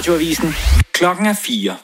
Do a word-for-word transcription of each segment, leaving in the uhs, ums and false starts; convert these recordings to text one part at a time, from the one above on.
Radioavisen. Klokken er fire.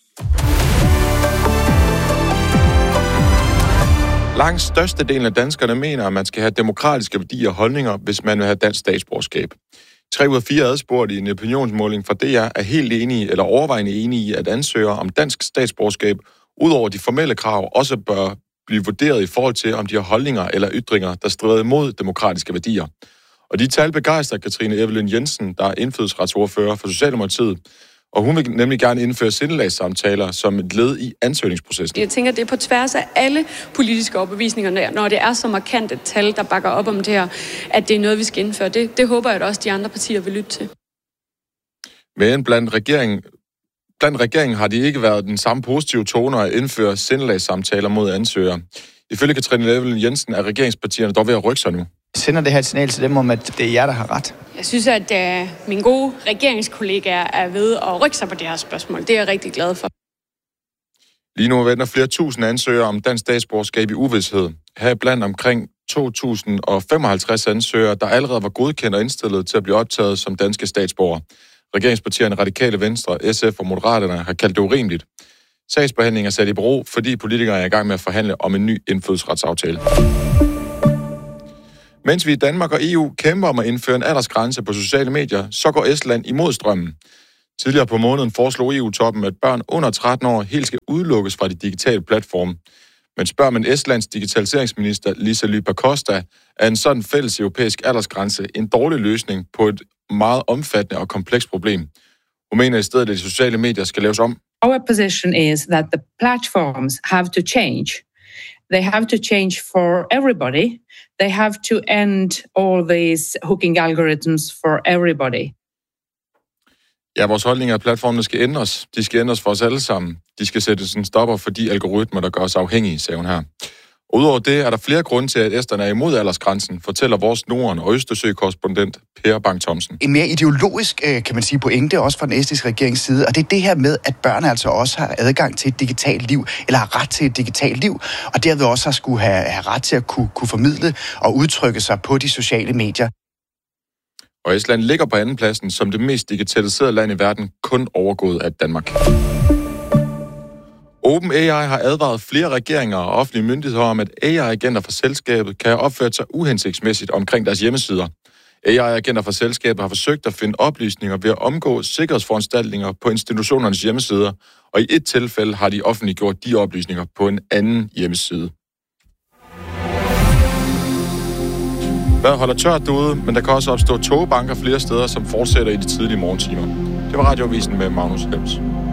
Langt størstedelen af danskerne mener, at man skal have demokratiske værdier og holdninger, hvis man vil have dansk statsborgerskab. Tre ud af fire adspurgte i en opinionsmåling fra D R er helt enige eller overvejende enige i, at ansøgere om dansk statsborgerskab, udover de formelle krav, også bør blive vurderet i forhold til, om de har holdninger eller ytringer, der strider imod demokratiske værdier. Og de tal begejstrer Katrine Evelyn Jensen, der er indfødsretsordfører for Socialdemokratiet, og hun vil nemlig gerne indføre sindelagssamtaler som et led i ansøgningsprocessen. Jeg tænker, det er på tværs af alle politiske overbevisninger, når det er så markant et tal, der bakker op om det her, at det er noget, vi skal indføre. Det, det håber jeg, at også de andre partier vil lytte til. Men blandt regeringen, blandt regeringen har det ikke været den samme positive tone at indføre sindelagssamtaler mod ansøgere. Ifølge Katrine Evelyn Jensen er regeringspartierne dog ved at rykke sig nu. Sender det her et signal til dem om, at det er jer, der har ret? Jeg synes, at uh, mine gode regeringskollegaer er ved at rykke sig på det her spørgsmål. Det er jeg rigtig glad for. Lige nu venter flere tusind ansøgere om dansk statsborgerskab i uvished. Her blandt omkring to tusind femoghalvtreds ansøgere, der allerede var godkendt og indstillet til at blive optaget som danske statsborgere. Regeringspartierne Radikale Venstre, S F og Moderaterne har kaldt det urimeligt. Sagsbehandling er sat i bero, fordi politikere er i gang med at forhandle om en ny indfødsretsaftale. Mens vi i Danmark og E U kæmper om at indføre en aldersgrænse på sociale medier, så går Estland imod strømmen. Tidligere på måneden foreslog E U-toppen, at børn under tretten år helt skal udelukkes fra de digitale platforme. Men spørger man Estlands digitaliseringsminister Liisa Pakosta, er en sådan fælles europæisk aldersgrænse en dårlig løsning på et meget omfattende og komplekst problem. Hun mener i stedet, at de sociale medier skal laves om. Our position is that the platforms have to change. They have to change for everybody. They have to end all these hooking algorithms for everybody. Ja, vores holdninger af platformene skal ændres. De skal ændres for os alle sammen. De skal sættes en stopper for de algoritmer, der gør os afhængige, sagde hun her. Udover det er der flere grunde til, at esterne er imod aldersgrænsen, fortæller vores Norden- og Østersø-korrespondent Per Bang-Thomsen. En mere ideologisk, kan man sige, pointe også fra den estiske regerings side, og det er det her med, at børn altså også har adgang til et digitalt liv, eller har ret til et digitalt liv, og derved også har skulle have, have ret til at kunne, kunne formidle og udtrykke sig på de sociale medier. Og Estland ligger på andenpladsen som det mest digitaliserede land i verden, kun overgået af Danmark. OpenAI har advaret flere regeringer og offentlige myndigheder om, at A I-agenter fra selskabet kan have opført sig uhensigtsmæssigt omkring deres hjemmesider. A I-agenter fra selskabet har forsøgt at finde oplysninger ved at omgå sikkerhedsforanstaltninger på institutionernes hjemmesider, og i et tilfælde har de offentliggjort de oplysninger på en anden hjemmeside. Vejret holder tørt derude, men der kan også opstå tågebanker flere steder, som fortsætter i de tidlige morgentimer. Det var Radioavisen med Magnus Helms.